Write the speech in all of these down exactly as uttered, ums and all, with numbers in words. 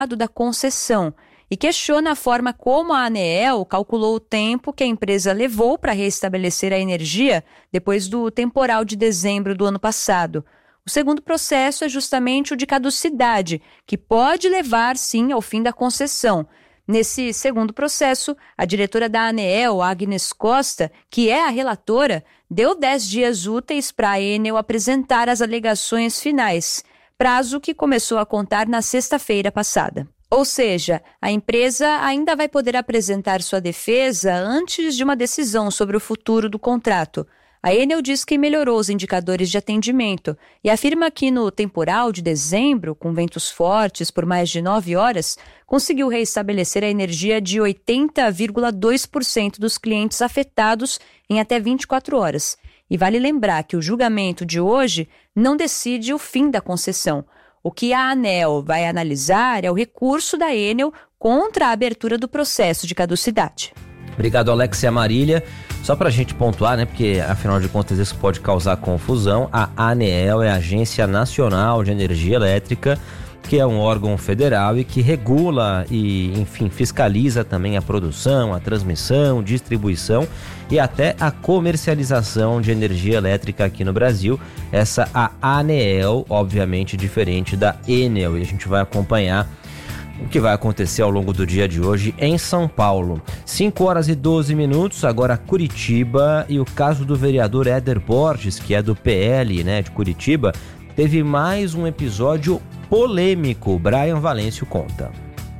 da concessão e questiona a forma como a ANEEL calculou o tempo que a empresa levou para restabelecer a energia depois do temporal de dezembro do ano passado. O segundo processo é justamente o de caducidade, que pode levar, sim, ao fim da concessão. Nesse segundo processo, a diretora da ANEEL, Agnes Costa, que é a relatora, deu dez dias úteis para a Enel apresentar as alegações finais, prazo que começou a contar na sexta-feira passada. Ou seja, a empresa ainda vai poder apresentar sua defesa antes de uma decisão sobre o futuro do contrato. A Enel diz que melhorou os indicadores de atendimento e afirma que no temporal de dezembro, com ventos fortes por mais de nove horas, conseguiu reestabelecer a energia de oitenta vírgula dois por cento dos clientes afetados em até vinte e quatro horas. E vale lembrar que o julgamento de hoje não decide o fim da concessão. O que a ANEEL vai analisar é o recurso da Enel contra a abertura do processo de caducidade. Obrigado, Alexia Marília. Só para a gente pontuar, né, porque afinal de contas isso pode causar confusão, a ANEEL é a Agência Nacional de Energia Elétrica, que é um órgão federal e que regula e, enfim, fiscaliza também a produção, a transmissão, distribuição e até a comercialização de energia elétrica aqui no Brasil. Essa a ANEEL, obviamente diferente da Enel, e a gente vai acompanhar o que vai acontecer ao longo do dia de hoje em São Paulo. cinco horas e doze minutos, agora Curitiba, e o caso do vereador Éder Borges, que é do P L, né, de Curitiba, teve mais um episódio polêmico. Brian Valêncio conta.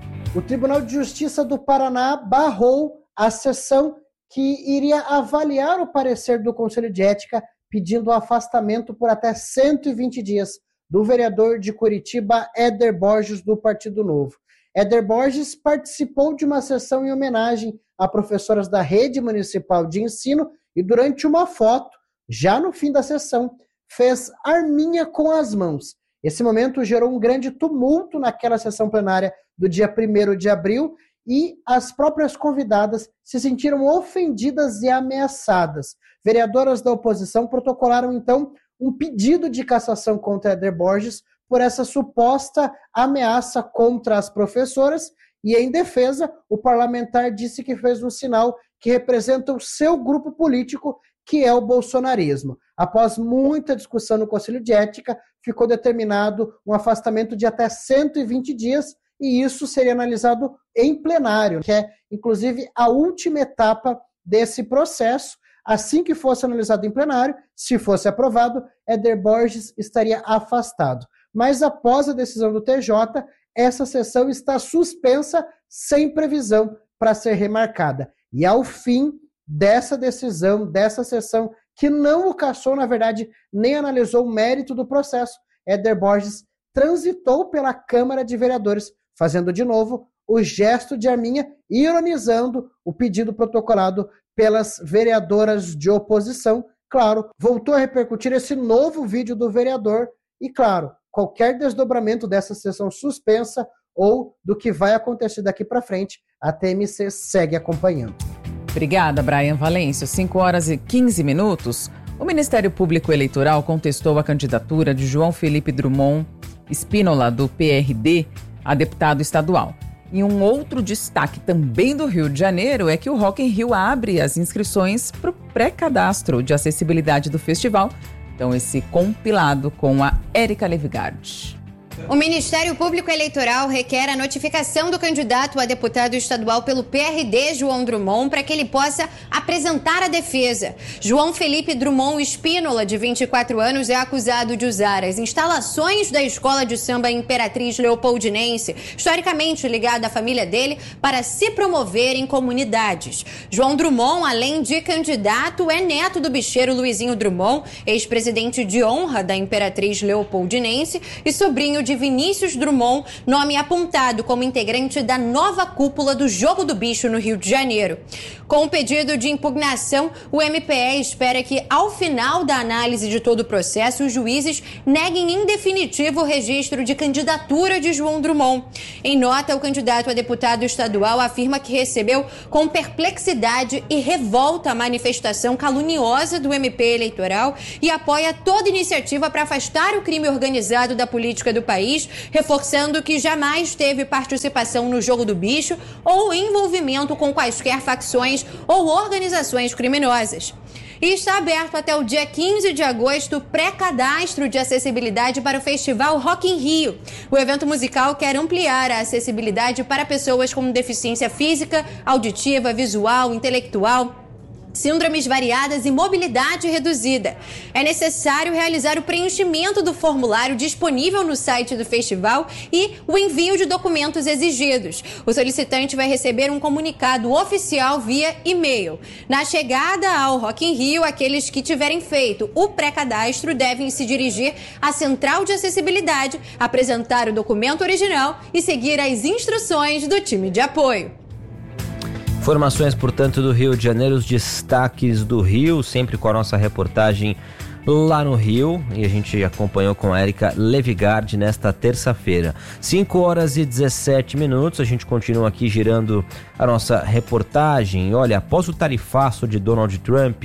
O Tribunal de Justiça do Paraná barrou a sessão que iria avaliar o parecer do Conselho de Ética pedindo o afastamento por até cento e vinte dias do vereador de Curitiba, Éder Borges, do Partido Novo. Éder Borges participou de uma sessão em homenagem a professoras da Rede Municipal de Ensino e, durante uma foto, já no fim da sessão, fez arminha com as mãos. Esse momento gerou um grande tumulto naquela sessão plenária do dia primeiro de abril e as próprias convidadas se sentiram ofendidas e ameaçadas. Vereadoras da oposição protocolaram, então, um pedido de cassação contra Éder Borges por essa suposta ameaça contra as professoras e, em defesa, o parlamentar disse que fez um sinal que representa o seu grupo político, que é o bolsonarismo. Após muita discussão no Conselho de Ética, ficou determinado um afastamento de até cento e vinte dias e isso seria analisado em plenário, que é, inclusive, a última etapa desse processo. Assim que fosse analisado em plenário, se fosse aprovado, Éder Borges estaria afastado. Mas após a decisão do T J, essa sessão está suspensa sem previsão para ser remarcada. E ao fim dessa decisão, dessa sessão, que não o cassou, na verdade, nem analisou o mérito do processo, Éder Borges transitou pela Câmara de Vereadores, fazendo de novo o gesto de arminha, ironizando o pedido protocolado pelas vereadoras de oposição. Claro, voltou a repercutir esse novo vídeo do vereador e, claro, qualquer desdobramento dessa sessão suspensa ou do que vai acontecer daqui para frente, a T M C segue acompanhando. Obrigada, Brian Valêncio. cinco horas e quinze minutos. O Ministério Público Eleitoral contestou a candidatura de João Felipe Drummond Spínola, do P R D, a deputado estadual. E um outro destaque também do Rio de Janeiro é que o Rock in Rio abre as inscrições para o pré-cadastro de acessibilidade do festival. Então, esse compilado com a Érica Levigard. O Ministério Público Eleitoral requer a notificação do candidato a deputado estadual pelo P R D, João Drummond, para que ele possa apresentar a defesa. João Felipe Drummond Spínola, de vinte e quatro anos, é acusado de usar as instalações da escola de samba Imperatriz Leopoldinense, historicamente ligada à família dele, para se promover em comunidades. João Drummond, além de candidato, é neto do bicheiro Luizinho Drummond, ex-presidente de honra da Imperatriz Leopoldinense e sobrinho de Vinícius Drummond, nome apontado como integrante da nova cúpula do Jogo do Bicho no Rio de Janeiro. Com o pedido de impugnação, o M P E espera que, ao final da análise de todo o processo, os juízes neguem em definitivo o registro de candidatura de João Drummond. Em nota, o candidato a deputado estadual afirma que recebeu com perplexidade e revolta a manifestação caluniosa do M P eleitoral e apoia toda iniciativa para afastar o crime organizado da política do país país, reforçando que jamais teve participação no jogo do bicho ou envolvimento com quaisquer facções ou organizações criminosas. E está aberto até o dia quinze de agosto o pré-cadastro de acessibilidade para o Festival Rock in Rio. O evento musical quer ampliar a acessibilidade para pessoas com deficiência física, auditiva, visual, intelectual, síndromes variadas e mobilidade reduzida. É necessário realizar o preenchimento do formulário disponível no site do festival e o envio de documentos exigidos. O solicitante vai receber um comunicado oficial via e-mail. Na chegada ao Rock in Rio, aqueles que tiverem feito o pré-cadastro devem se dirigir à Central de Acessibilidade, apresentar o documento original e seguir as instruções do time de apoio. Informações, portanto, do Rio de Janeiro, os destaques do Rio, sempre com a nossa reportagem lá no Rio, e a gente acompanhou com a Érica Levigard nesta terça-feira. cinco horas e dezessete minutos, a gente continua aqui girando a nossa reportagem. Olha, após o tarifaço de Donald Trump,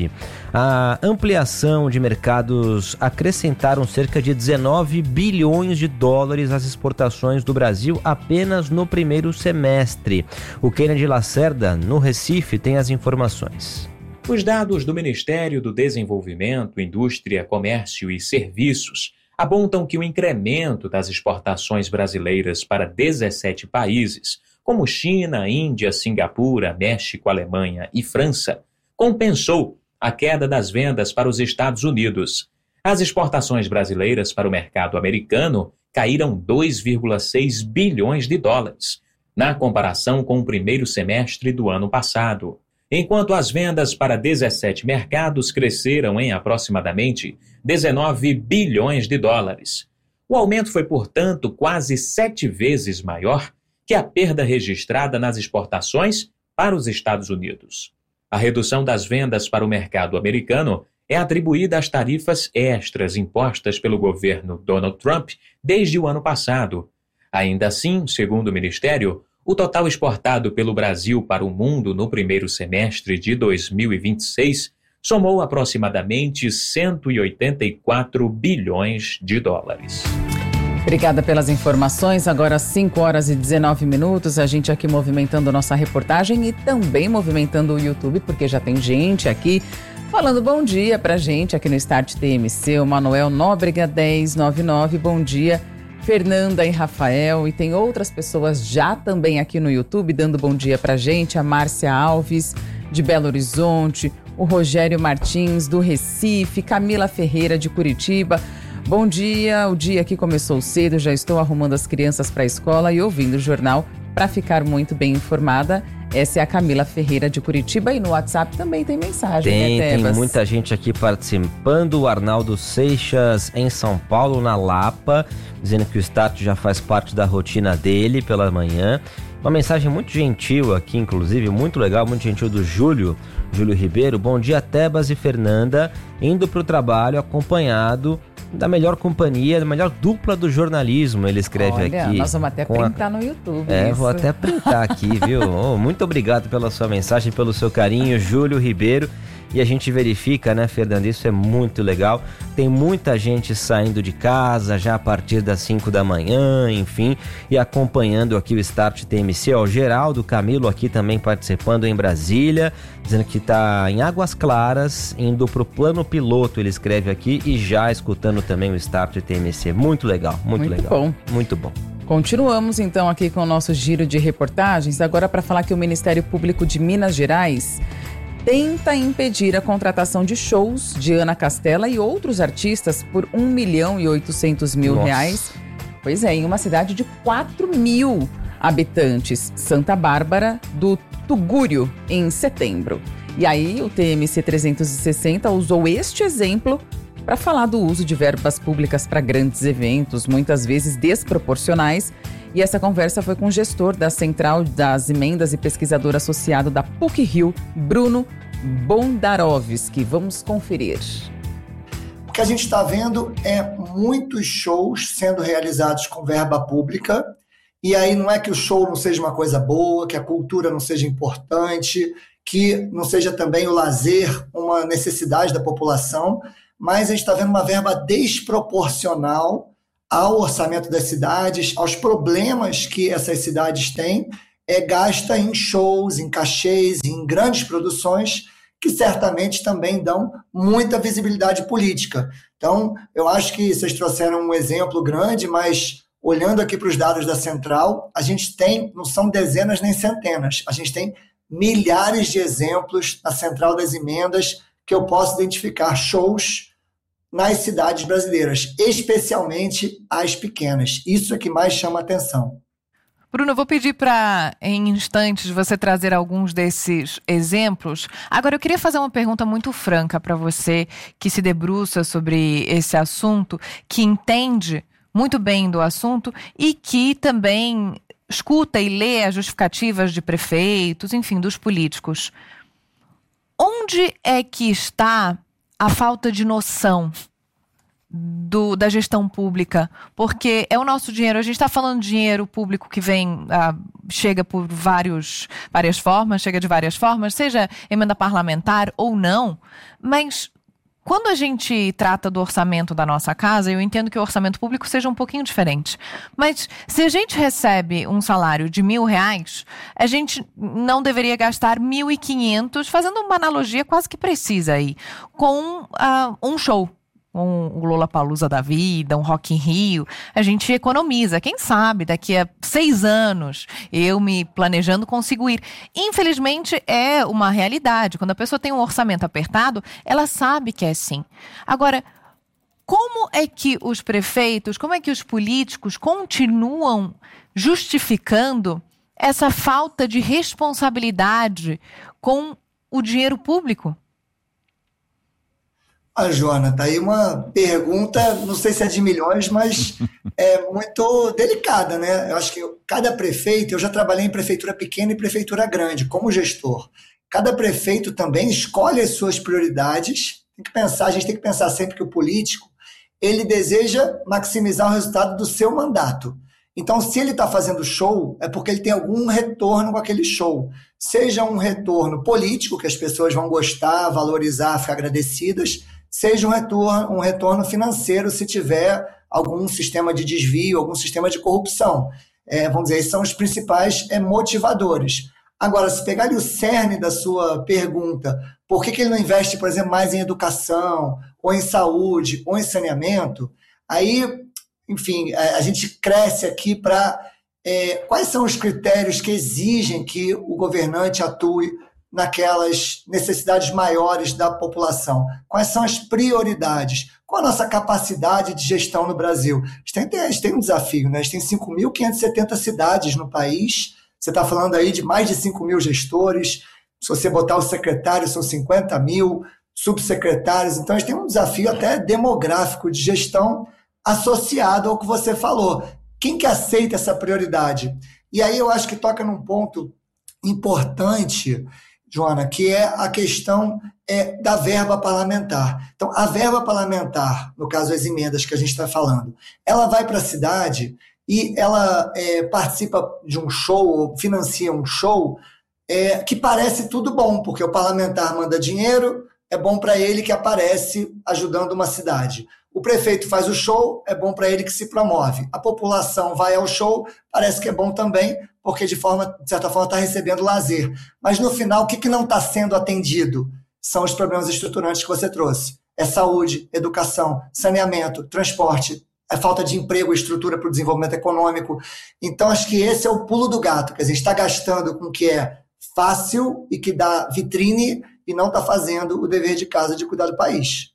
a ampliação de mercados acrescentaram cerca de dezenove bilhões de dólares às exportações do Brasil apenas no primeiro semestre. O Kennedy Lacerda, no Recife, tem as informações. Os dados do Ministério do Desenvolvimento, Indústria, Comércio e Serviços apontam que o incremento das exportações brasileiras para dezessete países, como China, Índia, Singapura, México, Alemanha e França, compensou a queda das vendas para os Estados Unidos. As exportações brasileiras para o mercado americano caíram dois vírgula seis bilhões de dólares, na comparação com o primeiro semestre do ano passado. Enquanto as vendas para dezessete mercados cresceram em aproximadamente dezenove bilhões de dólares. O aumento foi, portanto, quase sete vezes maior que a perda registrada nas exportações para os Estados Unidos. A redução das vendas para o mercado americano é atribuída às tarifas extras impostas pelo governo Donald Trump desde o ano passado. Ainda assim, segundo o Ministério, o total exportado pelo Brasil para o mundo no primeiro semestre de dois mil e vinte e seis somou aproximadamente cento e oitenta e quatro bilhões de dólares. Obrigada pelas informações. Agora cinco horas e dezenove minutos, a gente aqui movimentando nossa reportagem e também movimentando o YouTube, porque já tem gente aqui falando bom dia pra gente aqui no Start T M C. O Manuel Nóbrega dez noventa e nove, bom dia. Fernanda e Rafael, e tem outras pessoas já também aqui no YouTube dando bom dia pra gente, a Márcia Alves, de Belo Horizonte, o Rogério Martins, do Recife, Camila Ferreira, de Curitiba. Bom dia, o dia aqui começou cedo, já estou arrumando as crianças para a escola e ouvindo o jornal para ficar muito bem informada. Essa é a Camila Ferreira, de Curitiba, e no WhatsApp também tem mensagem, tem, né, tem Tebas? muita gente aqui participando. O Arnaldo Seixas, em São Paulo, na Lapa, dizendo que o Start já faz parte da rotina dele pela manhã. Uma mensagem muito gentil aqui, inclusive, muito legal, muito gentil, do Júlio, Júlio Ribeiro. Bom dia, Tebas e Fernanda, indo para o trabalho acompanhado da melhor companhia, da melhor dupla do jornalismo, ele escreve. Olha, aqui. Nós vamos até printar a... no YouTube. É, isso. Vou até printar aqui, viu? Oh, muito obrigado pela sua mensagem, pelo seu carinho, Júlio Ribeiro. E a gente verifica, né, Fernanda, isso é muito legal. Tem muita gente saindo de casa já a partir das cinco da manhã, enfim, e acompanhando aqui o Start T M C. Ó, o Geraldo Camilo aqui também participando em Brasília, dizendo que está em Águas Claras, indo para o plano piloto, ele escreve aqui, e já escutando também o Start T M C. Muito legal, muito, muito legal. Bom. Muito bom. Continuamos então aqui com o nosso giro de reportagens, agora para falar que o Ministério Público de Minas Gerais tenta impedir a contratação de shows de Ana Castela e outros artistas por um milhão e oitocentos mil reais. Pois é, em uma cidade de quatro mil habitantes, Santa Bárbara do Tugúrio, em setembro. E aí o T M C trezentos e sessenta usou este exemplo para falar do uso de verbas públicas para grandes eventos, muitas vezes desproporcionais. E essa conversa foi com o gestor da Central das Emendas e pesquisador associado da P U C-Rio, Bruno Bondarovski. Vamos conferir. O que a gente está vendo é muitos shows sendo realizados com verba pública. E aí não é que o show não seja uma coisa boa, que a cultura não seja importante, que não seja também o lazer uma necessidade da população, mas a gente está vendo uma verba desproporcional ao orçamento das cidades, aos problemas que essas cidades têm, é, gasta em shows, em cachês, em grandes produções, que certamente também dão muita visibilidade política. Então, eu acho que vocês trouxeram um exemplo grande, mas olhando aqui para os dados da Central, a gente tem, não são dezenas nem centenas, a gente tem milhares de exemplos na Central das Emendas que eu posso identificar shows nas cidades brasileiras, especialmente as pequenas. Isso é que mais chama a atenção. Bruno, eu vou pedir para, em instantes, você trazer alguns desses exemplos. Agora, eu queria fazer uma pergunta muito franca para você, que se debruça sobre esse assunto, que entende muito bem do assunto e que também escuta e lê as justificativas de prefeitos, enfim, dos políticos. Onde é que está a falta de noção Do, da gestão pública? Porque é o nosso dinheiro, a gente está falando de dinheiro público que vem, ah, chega por vários, várias formas, chega de várias formas, seja emenda parlamentar ou não, mas quando a gente trata do orçamento da nossa casa, eu entendo que o orçamento público seja um pouquinho diferente, mas se a gente recebe um salário de mil reais, a gente não deveria gastar mil e quinhentos, fazendo uma analogia quase que precisa aí, com uh, um show. Um Lollapalooza da vida, um Rock in Rio, a gente economiza. Quem sabe, daqui a seis anos, eu me planejando consigo ir. Infelizmente, é uma realidade. Quando a pessoa tem um orçamento apertado, ela sabe que é assim. Agora, como é que os prefeitos, como é que os políticos continuam justificando essa falta de responsabilidade com o dinheiro público? Ah, Joana, tá aí uma pergunta, não sei se é de milhões, mas é muito delicada, né? Eu acho que cada prefeito, eu já trabalhei em prefeitura pequena e prefeitura grande, como gestor. Cada prefeito também escolhe as suas prioridades. Tem que pensar, a gente tem que pensar sempre que o político, ele deseja maximizar o resultado do seu mandato. Então, se ele está fazendo show, é porque ele tem algum retorno com aquele show. Seja um retorno político, que as pessoas vão gostar, valorizar, ficar agradecidas, seja um retorno, um retorno financeiro, se tiver algum sistema de desvio, algum sistema de corrupção. É, vamos dizer, esses são os principais é, motivadores. Agora, se pegar ali o cerne da sua pergunta, por que, que ele não investe, por exemplo, mais em educação, ou em saúde, ou em saneamento, aí, enfim, a, a gente cresce aqui para é, quais são os critérios que exigem que o governante atue naquelas necessidades maiores da população. Quais são as prioridades? Qual a nossa capacidade de gestão no Brasil? A gente tem, a gente tem um desafio, né? A gente tem cinco mil quinhentas e setenta cidades no país, você está falando aí de mais de cinco mil gestores, se você botar os secretários são cinquenta mil, subsecretários, então a gente tem um desafio até demográfico de gestão associado ao que você falou. Quem que aceita essa prioridade? E aí eu acho que toca num ponto importante, Joana, que é a questão é, da verba parlamentar. Então, a verba parlamentar, no caso as emendas que a gente está falando, ela vai para a cidade e ela é, participa de um show, ou financia um show, é, que parece tudo bom, porque o parlamentar manda dinheiro, é bom para ele que aparece ajudando uma cidade. O prefeito faz o show, é bom para ele que se promove. A população vai ao show, parece que é bom também, porque de, forma, de certa forma está recebendo lazer. Mas no final, o que, que não está sendo atendido? São os problemas estruturantes que você trouxe. É saúde, educação, saneamento, transporte, é falta de emprego, estrutura para o desenvolvimento econômico. Então, acho que esse é o pulo do gato, que a gente está gastando com o que é fácil e que dá vitrine e não está fazendo o dever de casa de cuidar do país.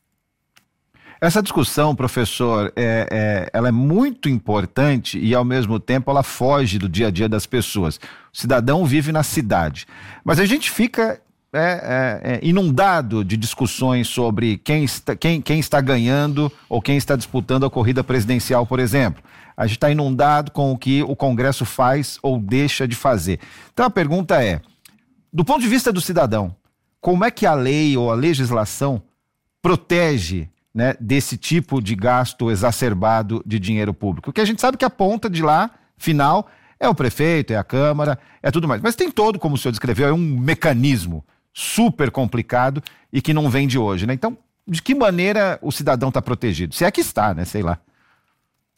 Essa discussão, professor, é, é, ela é muito importante e, ao mesmo tempo, ela foge do dia a dia das pessoas. O cidadão vive na cidade. Mas a gente fica é, é, é, inundado de discussões sobre quem está, quem, quem está ganhando ou quem está disputando a corrida presidencial, por exemplo. A gente está inundado com o que o Congresso faz ou deixa de fazer. Então, a pergunta é, do ponto de vista do cidadão, como é que a lei ou a legislação protege, né, desse tipo de gasto exacerbado de dinheiro público? Porque a gente sabe que a ponta de lá, final, é o prefeito, é a Câmara, é tudo mais. Mas tem todo, como o senhor descreveu, é um mecanismo super complicado e que não vem de hoje, né? Então, de que maneira o cidadão está protegido? Se é que está, né? Sei lá.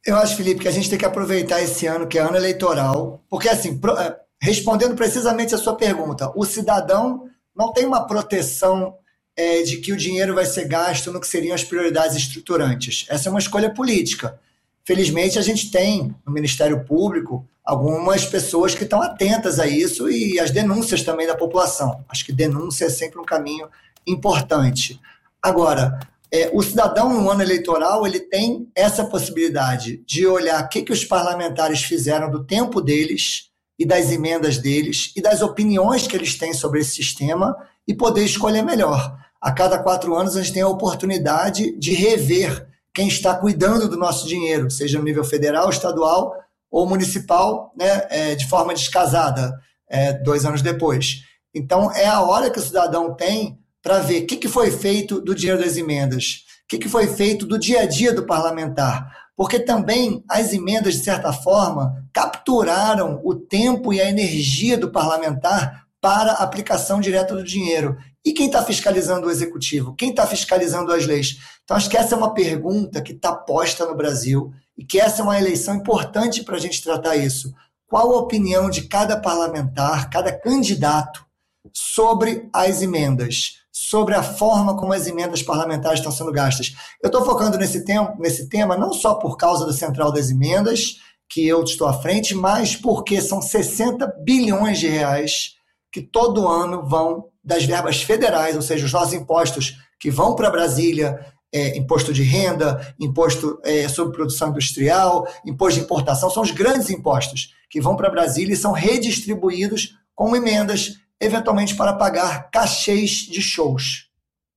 Eu acho, Felipe, que a gente tem que aproveitar esse ano, que é ano eleitoral, porque, assim, pro, respondendo precisamente a sua pergunta, o cidadão não tem uma proteção é, de que o dinheiro vai ser gasto no que seriam as prioridades estruturantes. Essa é uma escolha política. Felizmente, a gente tem no Ministério Público algumas pessoas que estão atentas a isso e as denúncias também da população. Acho que denúncia é sempre um caminho importante. Agora, é, o cidadão no ano eleitoral ele tem essa possibilidade de olhar o que, que os parlamentares fizeram do tempo deles e das emendas deles e das opiniões que eles têm sobre esse sistema e poder escolher melhor. A cada quatro anos a gente tem a oportunidade de rever quem está cuidando do nosso dinheiro, seja no nível federal, estadual ou municipal, né, é, de forma descasada, é, dois anos depois. Então, é a hora que o cidadão tem para ver o que, que foi feito do dinheiro das emendas, o que, que foi feito do dia a dia do parlamentar, porque também as emendas, de certa forma, capturaram o tempo e a energia do parlamentar para a aplicação direta do dinheiro. E quem está fiscalizando o executivo? Quem está fiscalizando as leis? Então, acho que essa é uma pergunta que está posta no Brasil e que essa é uma eleição importante para a gente tratar isso. Qual a opinião de cada parlamentar, cada candidato sobre as emendas, sobre a forma como as emendas parlamentares estão sendo gastas? Eu estou focando nesse, tempo, nesse tema não só por causa da Central das Emendas, que eu estou à frente, mas porque são sessenta bilhões de reais que todo ano vão das verbas federais, ou seja, os nossos impostos que vão para Brasília, é, imposto de renda, imposto é, sobre produção industrial, imposto de importação, são os grandes impostos que vão para Brasília e são redistribuídos com emendas, eventualmente para pagar cachês de shows.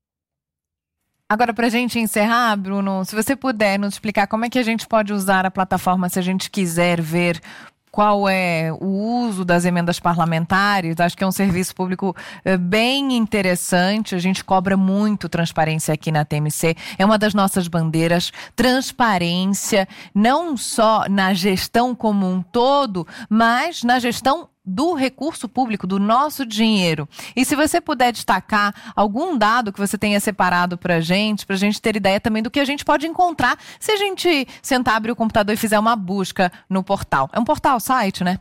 Agora, para a gente encerrar, Bruno, se você puder nos explicar como é que a gente pode usar a plataforma se a gente quiser ver qual é o uso das emendas parlamentares. Acho que é um serviço público bem interessante. A gente cobra muito transparência aqui na T M C. É uma das nossas bandeiras, transparência, não só na gestão como um todo, mas na gestão do recurso público, do nosso dinheiro. E se você puder destacar algum dado que você tenha separado para a gente, para a gente ter ideia também do que a gente pode encontrar se a gente sentar, abrir o computador e fizer uma busca no portal. É um portal, site, né?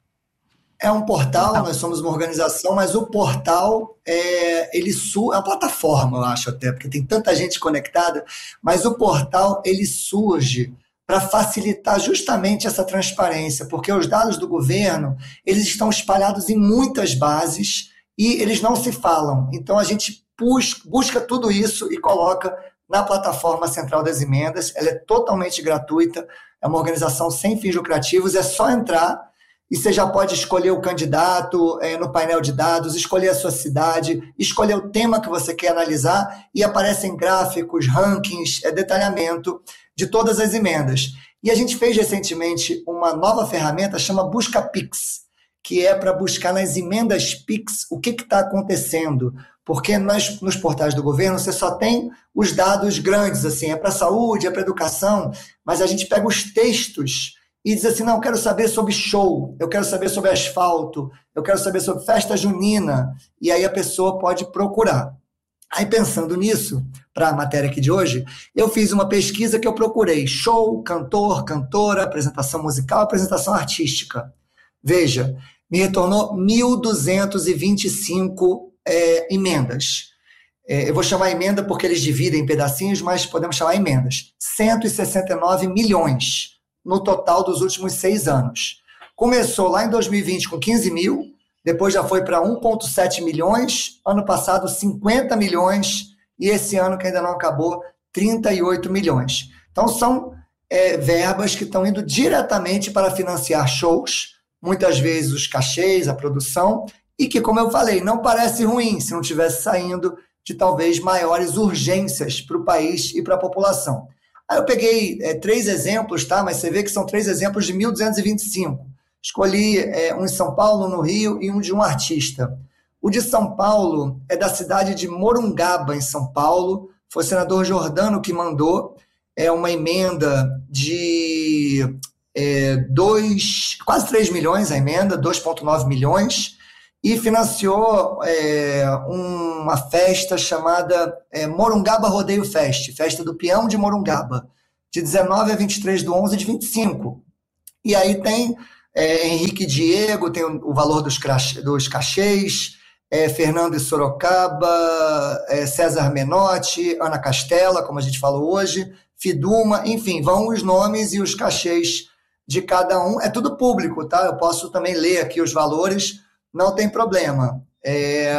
É um portal, portal. Nós somos uma organização, mas o portal é, ele su- é uma plataforma, eu acho até, porque tem tanta gente conectada, mas o portal ele surge para facilitar justamente essa transparência, porque os dados do governo, eles estão espalhados em muitas bases e eles não se falam. Então, a gente busca, busca tudo isso e coloca na plataforma Central das Emendas. Ela é totalmente gratuita, é uma organização sem fins lucrativos, é só entrar e você já pode escolher o candidato é, no painel de dados, escolher a sua cidade, escolher o tema que você quer analisar e aparecem gráficos, rankings, é, detalhamento de todas as emendas. E a gente fez recentemente uma nova ferramenta, chama Busca Pix, que é para buscar nas emendas Pix o que está acontecendo. Porque nós, nos portais do governo você só tem os dados grandes, assim, é para a saúde, é para a educação, mas a gente pega os textos e diz assim, não, eu quero saber sobre show, eu quero saber sobre asfalto, eu quero saber sobre festa junina, e aí a pessoa pode procurar. Aí, pensando nisso, para a matéria aqui de hoje, eu fiz uma pesquisa que eu procurei show, cantor, cantora, apresentação musical, apresentação artística. Veja, me retornou mil duzentas e vinte e cinco é, emendas. É, eu vou chamar emenda porque eles dividem em pedacinhos, mas podemos chamar emendas. cento e sessenta e nove milhões no total dos últimos seis anos. Começou lá em dois mil e vinte com quinze mil, depois já foi para um vírgula sete milhões, ano passado cinquenta milhões, e esse ano, que ainda não acabou, trinta e oito milhões. Então, são é, verbas que estão indo diretamente para financiar shows, muitas vezes os cachês, a produção, e que, como eu falei, não parece ruim se não estivesse saindo de talvez maiores urgências para o país e para a população. Aí eu peguei é, três exemplos, tá? Mas você vê que são três exemplos de mil duzentos e vinte e cinco. Escolhi é, um em São Paulo, um no Rio, e um de um artista. O de São Paulo é da cidade de Morungaba, em São Paulo. Foi o senador Jordano que mandou é, uma emenda de é, dois, quase três milhões, a emenda, dois vírgula nove milhões, e financiou é, uma festa chamada é, Morungaba Rodeio Fest, Festa do Peão de Morungaba. de dezenove a vinte e três do onze de vinte e cinco. E aí tem é, Henrique e Diego, tem o, o valor dos, crachê, dos cachês, é, Fernando e Sorocaba, é, César Menotti, Ana Castela, como a gente falou hoje, Fiduma, enfim, vão os nomes e os cachês de cada um. É tudo público, tá? Eu posso também ler aqui os valores, não tem problema. É,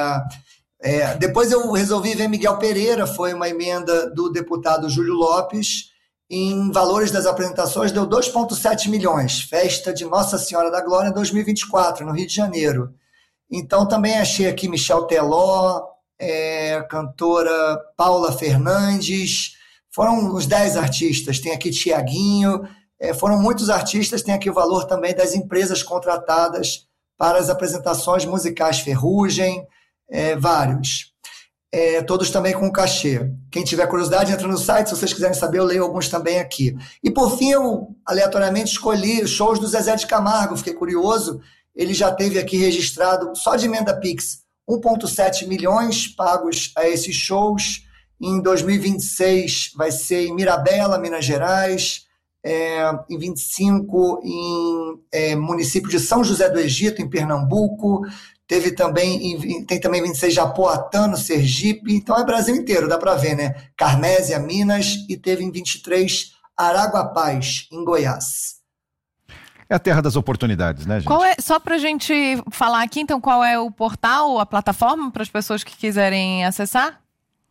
é, depois eu resolvi ver Miguel Pereira, foi uma emenda do deputado Júlio Lopes, em valores das apresentações, deu dois vírgula sete milhões, festa de Nossa Senhora da Glória em dois mil e vinte e quatro, no Rio de Janeiro. Então também achei aqui Michel Teló, é, cantora Paula Fernandes, foram uns dez artistas, tem aqui Tiaguinho, é, foram muitos artistas, tem aqui o valor também das empresas contratadas para as apresentações musicais, Ferrugem, é, vários. É, todos também com cachê. Quem tiver curiosidade, entra no site, se vocês quiserem saber, eu leio alguns também aqui. E por fim, eu aleatoriamente escolhi shows do Zezé de Camargo, fiquei curioso, ele já teve aqui registrado, só de emenda Pix, um vírgula sete milhões pagos a esses shows. Em dois mil e vinte e seis vai ser em Mirabela, Minas Gerais, é, em vinte e cinco em é, município de São José do Egito, em Pernambuco, teve também, em, tem também vinte e seis Japoatã, no Sergipe, então é Brasil inteiro, dá para ver, né? Carmésia, Minas, e teve em vinte e três Araguapaz, em Goiás. É a terra das oportunidades, né, gente? Qual é, só para a gente falar aqui, então, qual é o portal, a plataforma, para as pessoas que quiserem acessar?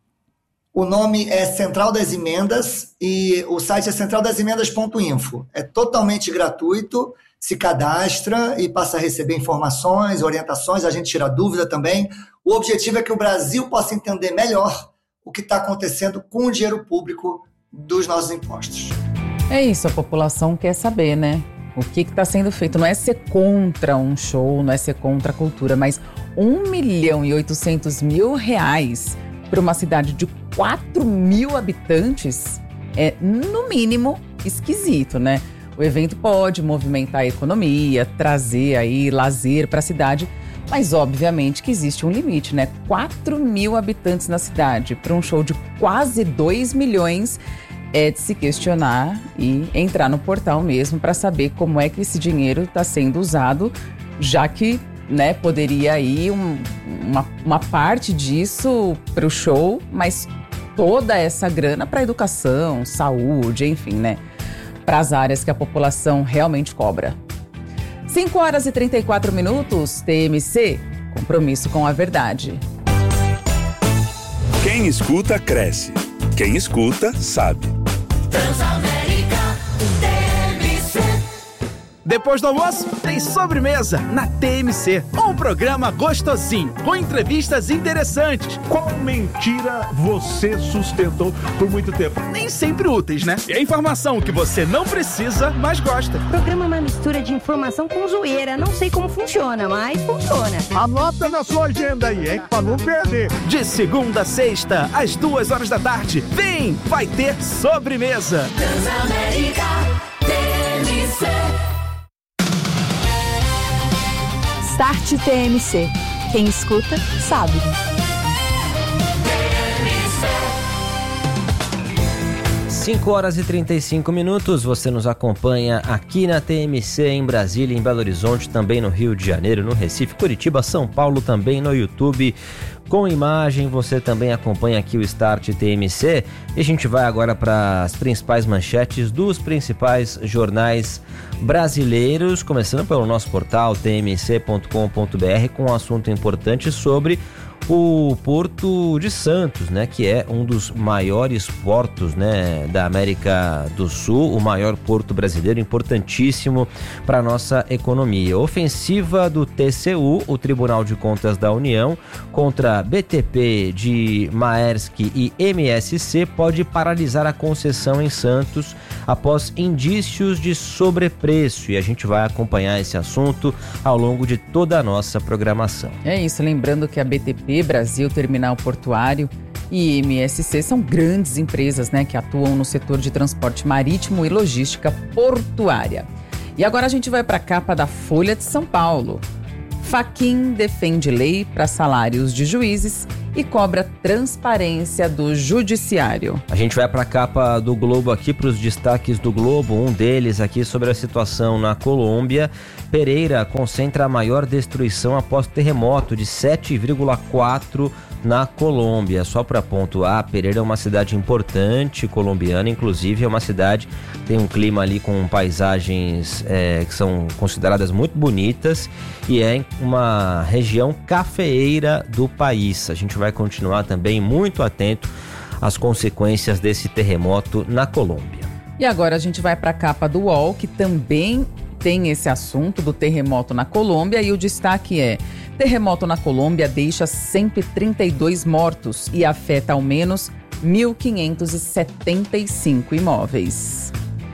O nome é Central das Emendas e o site é central das emendas ponto info. É totalmente gratuito, se cadastra e passa a receber informações, orientações, a gente tira dúvida também. O objetivo é que o Brasil possa entender melhor o que está acontecendo com o dinheiro público dos nossos impostos. É isso, a população quer saber, né? O que está sendo feito. Não é ser contra um show, não é ser contra a cultura, mas um milhão e oitocentos mil reais para uma cidade de quatro mil habitantes é, no mínimo, esquisito, né? O evento pode movimentar a economia, trazer aí lazer para a cidade, mas obviamente que existe um limite, né? quatro mil habitantes na cidade para um show de quase dois milhões é de se questionar e entrar no portal mesmo para saber como é que esse dinheiro está sendo usado, já que, né, poderia ir um, uma, uma parte disso para o show, mas toda essa grana para educação, saúde, enfim, né? Para as áreas que a população realmente cobra. cinco horas e trinta e quatro minutos, T M C, compromisso com a verdade. Quem escuta, cresce. Quem escuta, sabe. Transamérica, T M C. Depois do almoço, tem sobremesa na T M C. Um programa gostosinho, com entrevistas interessantes. Qual mentira você sustentou por muito tempo? Nem sempre úteis, né? É informação que você não precisa, mas gosta. O programa é uma mistura de informação com zoeira. Não sei como funciona, mas funciona. Anota na sua agenda aí, hein? Pra não perder. De segunda a sexta, às duas horas da tarde. Vem, vai ter sobremesa. Transamérica, T M C. Start T M C. Quem escuta, sabe. cinco horas e trinta e cinco minutos, você nos acompanha aqui na T M C, em Brasília, em Belo Horizonte, também no Rio de Janeiro, no Recife, Curitiba, São Paulo, também no YouTube. Com imagem, você também acompanha aqui o Start T M C. E a gente vai agora para as principais manchetes dos principais jornais brasileiros, começando pelo nosso portal t m c ponto com ponto b r, com um assunto importante sobre o Porto de Santos, né, que é um dos maiores portos, né, da América do Sul, o maior porto brasileiro, importantíssimo para a nossa economia. Ofensiva do T C U, o Tribunal de Contas da União, contra B T P de Maersk e M S C pode paralisar a concessão em Santos após indícios de sobrepreço, e a gente vai acompanhar esse assunto ao longo de toda a nossa programação. É isso, lembrando que a B T P Brasil Terminal Portuário e M S C são grandes empresas, né, que atuam no setor de transporte marítimo e logística portuária. E agora a gente vai para a capa da Folha de São Paulo. Fachin defende lei para salários de juízes e cobra transparência do judiciário. A gente vai para a capa do Globo aqui, para os destaques do Globo, um deles aqui sobre a situação na Colômbia. Pereira concentra a maior destruição após terremoto de sete vírgula quatro na Colômbia. Só para pontuar, Pereira é uma cidade importante colombiana, inclusive é uma cidade que tem um clima ali com paisagens é, que são consideradas muito bonitas e é uma região cafeeira do país. A gente vai continuar também muito atento às consequências desse terremoto na Colômbia. E agora a gente vai para a capa do U O L, que também tem esse assunto do terremoto na Colômbia, e o destaque é: terremoto na Colômbia deixa cento e trinta e dois mortos e afeta ao menos mil quinhentos e setenta e cinco imóveis.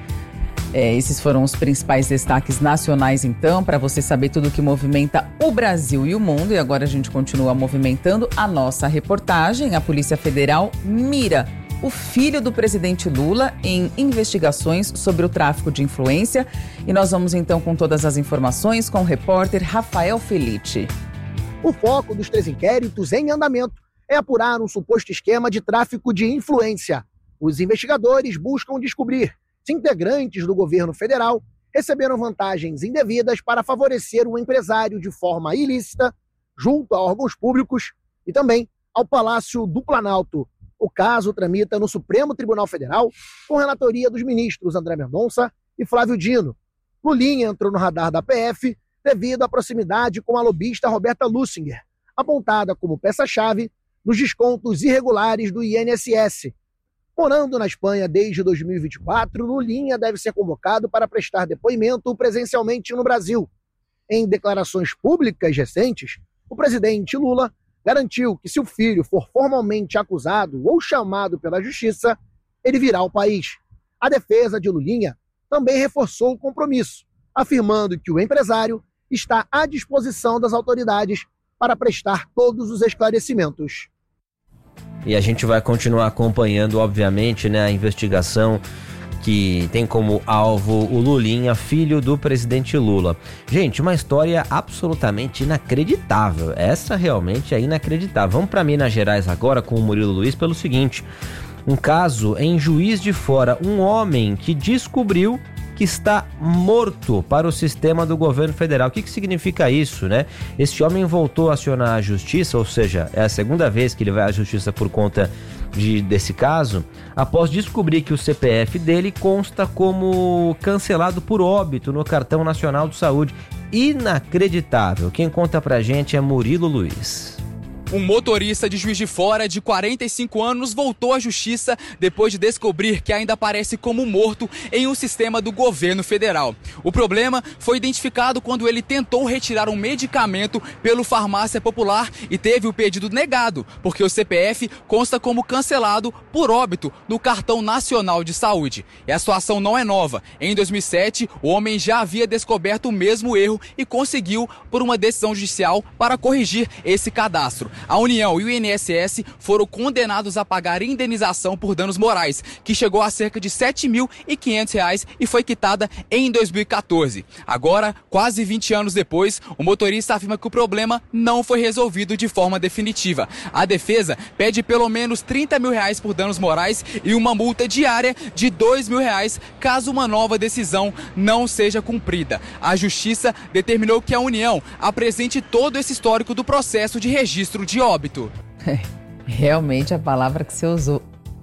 É, esses foram os principais destaques nacionais, então, para você saber tudo que movimenta o Brasil e o mundo. E agora a gente continua movimentando a nossa reportagem. A Polícia Federal mira o filho do presidente Lula em investigações sobre o tráfico de influência. E nós vamos então com todas as informações com o repórter Rafael Felice. O foco dos três inquéritos em andamento é apurar um suposto esquema de tráfico de influência. Os investigadores buscam descobrir se integrantes do governo federal receberam vantagens indevidas para favorecer o empresário de forma ilícita junto a órgãos públicos e também ao Palácio do Planalto. O caso tramita no Supremo Tribunal Federal com relatoria dos ministros André Mendonça e Flávio Dino. Lulinha entrou no radar da P F devido à proximidade com a lobista Roberta Lussinger, apontada como peça-chave nos descontos irregulares do I N S S. Morando na Espanha desde dois mil e vinte e quatro, Lulinha deve ser convocado para prestar depoimento presencialmente no Brasil. Em declarações públicas recentes, o presidente Lula garantiu que se o filho for formalmente acusado ou chamado pela justiça, ele virá ao país. A defesa de Lulinha também reforçou o compromisso, afirmando que o empresário está à disposição das autoridades para prestar todos os esclarecimentos. E a gente vai continuar acompanhando, obviamente, né, a investigação que tem como alvo o Lulinha, filho do presidente Lula. Gente, uma história absolutamente inacreditável. Essa realmente é inacreditável. Vamos para Minas Gerais agora com o Murilo Luiz pelo seguinte: um caso em Juiz de Fora, um homem que descobriu que está morto para o sistema do governo federal. O que, que significa isso, né? Este homem voltou a acionar a justiça, ou seja, é a segunda vez que ele vai à justiça por conta de, desse caso, após descobrir que o C P F dele consta como cancelado por óbito no Cartão Nacional de Saúde. Inacreditável. Quem conta pra gente é Murilo Luiz. Um motorista de Juiz de Fora de quarenta e cinco anos voltou à justiça depois de descobrir que ainda aparece como morto em um sistema do governo federal. O problema foi identificado quando ele tentou retirar um medicamento pelo Farmácia Popular e teve o pedido negado, porque o C P F consta como cancelado por óbito no Cartão Nacional de Saúde. E a situação não é nova. Em dois mil e sete, o homem já havia descoberto o mesmo erro e conseguiu por uma decisão judicial para corrigir esse cadastro. A União e o I N S S foram condenados a pagar indenização por danos morais, que chegou a cerca de sete mil e quinhentos reais e foi quitada em dois mil e quatorze. Agora, quase vinte anos depois, o motorista afirma que o problema não foi resolvido de forma definitiva. A defesa pede pelo menos trinta mil reais por danos morais e uma multa diária de dois mil reais caso uma nova decisão não seja cumprida. A Justiça determinou que a União apresente todo esse histórico do processo de registro de óbito. É, realmente a palavra que você usou,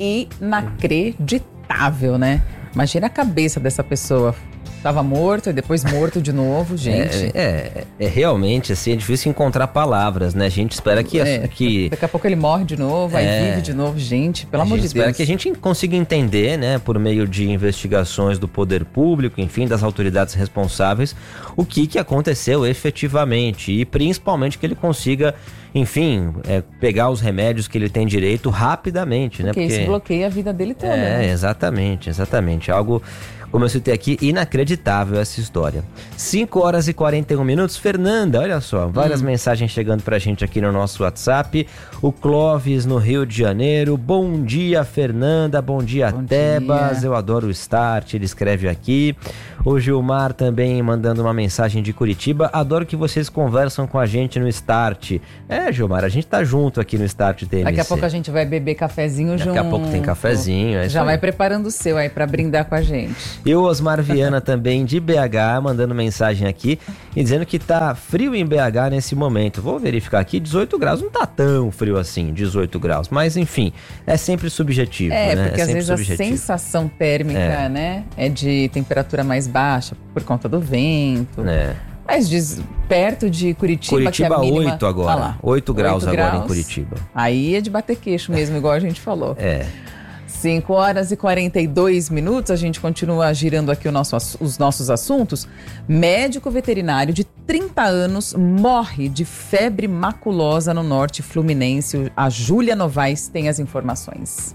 inacreditável, né? Imagina a cabeça dessa pessoa. Tava morto e depois morto de novo, gente. É, é, é realmente assim, é difícil encontrar palavras, né? A gente espera que... É, que daqui a pouco ele morre de novo, aí é, vive de novo, gente, pelo amor de Deus. Espera que a gente consiga entender, né, por meio de investigações do poder público, enfim, das autoridades responsáveis, o que, que aconteceu efetivamente e principalmente que ele consiga, enfim, é, pegar os remédios que ele tem direito rapidamente, né? Porque, Porque isso bloqueia a vida dele toda. É, né? exatamente, exatamente. Algo Como eu citei aqui, inacreditável essa história. cinco horas e quarenta e um minutos. Fernanda, olha só, várias hum. mensagens chegando pra gente aqui no nosso WhatsApp. O Clóvis, no Rio de Janeiro. Bom dia, Fernanda. Bom dia, Bom Tebas. Dia. Eu adoro o Start, ele escreve aqui. O Gilmar também mandando uma mensagem de Curitiba. Adoro que vocês conversam com a gente no Start. É, Gilmar, a gente tá junto aqui no Start T M C. Daqui a pouco a gente vai beber cafezinho junto. Daqui a pouco tem cafezinho. É Já vai preparando o seu aí pra brindar com a gente. E o Osmar Viana também de B H, mandando mensagem aqui e dizendo que tá frio em B H nesse momento. Vou verificar aqui, dezoito graus, não tá tão frio assim, dezoito graus. Mas enfim, é sempre subjetivo, é, né? Porque é às vezes subjetivo. A sensação térmica, é. né, é de temperatura mais baixa por conta do vento. É. Mas diz, perto de Curitiba, Curitiba que é a mínima... oito agora, lá, oito graus oito agora graus, em Curitiba. Aí é de bater queixo mesmo, igual a gente falou. É. cinco horas e quarenta e dois minutos, a gente continua girando aqui o nosso, os nossos assuntos. Médico veterinário de trinta anos morre de febre maculosa no norte fluminense. A Júlia Novaes tem as informações.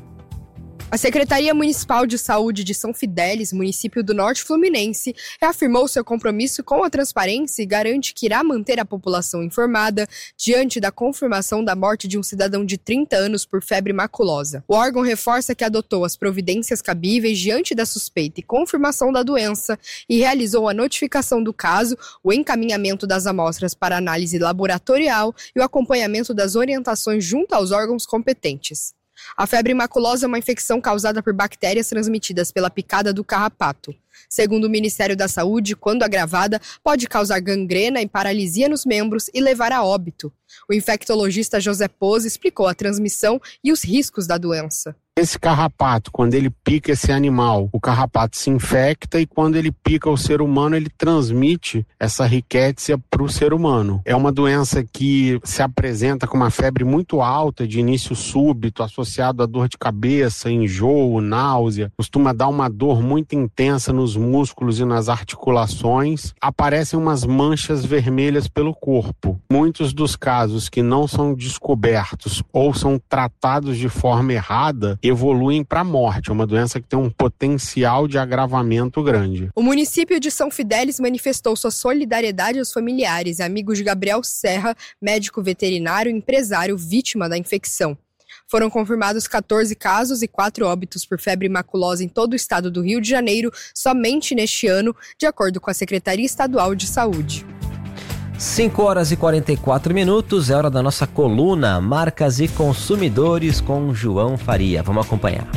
A Secretaria Municipal de Saúde de São Fidélis, município do Norte Fluminense, reafirmou seu compromisso com a transparência e garante que irá manter a população informada diante da confirmação da morte de um cidadão de trinta anos por febre maculosa. O órgão reforça que adotou as providências cabíveis diante da suspeita e confirmação da doença e realizou a notificação do caso, o encaminhamento das amostras para análise laboratorial e o acompanhamento das orientações junto aos órgãos competentes. A febre maculosa é uma infecção causada por bactérias transmitidas pela picada do carrapato. Segundo o Ministério da Saúde, quando agravada, pode causar gangrena e paralisia nos membros e levar a óbito. O infectologista José Pose explicou a transmissão e os riscos da doença. Esse carrapato, quando ele pica esse animal, o carrapato se infecta e quando ele pica o ser humano, ele transmite essa rickettsia para o ser humano. É uma doença que se apresenta com uma febre muito alta, de início súbito, associado a dor de cabeça, enjoo, náusea. Costuma dar uma dor muito intensa nos músculos e nas articulações. Aparecem umas manchas vermelhas pelo corpo. Muitos dos casos que não são descobertos ou são tratados de forma errada evoluem para a morte. É uma doença que tem um potencial de agravamento grande. O município de São Fidélis manifestou sua solidariedade aos familiares e amigos de Gabriel Serra, médico veterinário e empresário vítima da infecção. Foram confirmados catorze casos e quatro óbitos por febre maculosa em todo o estado do Rio de Janeiro, somente neste ano, de acordo com a Secretaria Estadual de Saúde. cinco horas e quarenta e quatro minutos, é hora da nossa coluna Marcas e Consumidores com João Faria. Vamos acompanhar.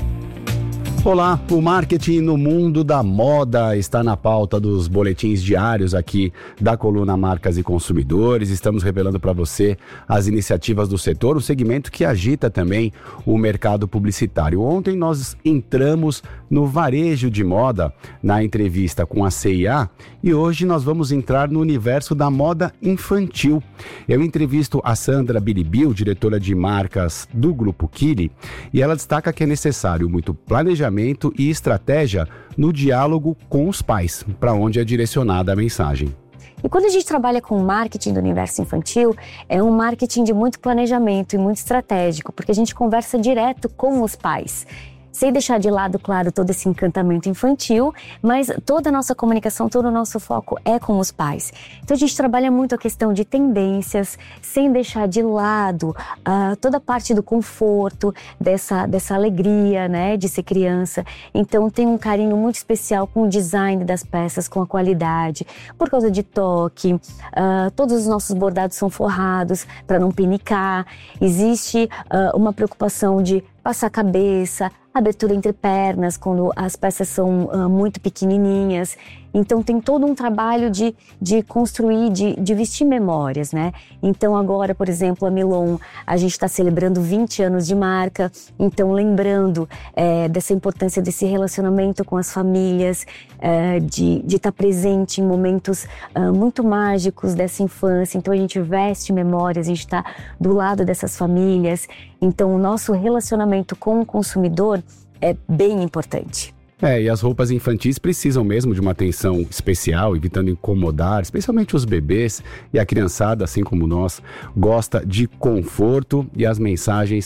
Olá, o marketing no mundo da moda está na pauta dos boletins diários aqui da coluna Marcas e Consumidores. Estamos revelando para você as iniciativas do setor, um segmento que agita também o mercado publicitário. Ontem nós entramos no varejo de moda na entrevista com a C e A e hoje nós vamos entrar no universo da moda infantil. Eu entrevisto a Sandra Biribil, diretora de marcas do Grupo Kili, e ela destaca que é necessário muito planejamento e estratégia no diálogo com os pais, para onde é direcionada a mensagem. E quando a gente trabalha com marketing do universo infantil, é um marketing de muito planejamento e muito estratégico, porque a gente conversa direto com os pais. Sem deixar de lado, claro, todo esse encantamento infantil, mas toda a nossa comunicação, todo o nosso foco é com os pais. Então a gente trabalha muito a questão de tendências, sem deixar de lado uh, toda a parte do conforto, dessa, dessa alegria, né, de ser criança. Então tem um carinho muito especial com o design das peças, com a qualidade, por causa de toque. Uh, todos os nossos bordados são forrados para não pinicar. Existe uh, uma preocupação de passar a cabeça, abertura entre pernas, quando as peças são uh, muito pequenininhas. Então tem todo um trabalho de, de construir, de, de vestir memórias, né? Então agora, por exemplo, a Milon, a gente está celebrando vinte anos de marca, então lembrando é, dessa importância desse relacionamento com as famílias, é, de estar tá presente em momentos uh, muito mágicos dessa infância. Então a gente veste memórias, a gente está do lado dessas famílias. Então o nosso relacionamento com o consumidor é bem importante. É, e as roupas infantis precisam mesmo de uma atenção especial, evitando incomodar, especialmente os bebês, e a criançada, assim como nós, gosta de conforto, e as mensagens